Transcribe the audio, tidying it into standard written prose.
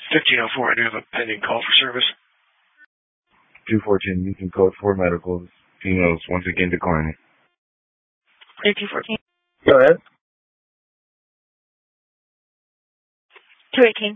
1504, I do have a pending call for service. 2410, using code 4 medicals. Females once again declining. 214. Go ahead. 218.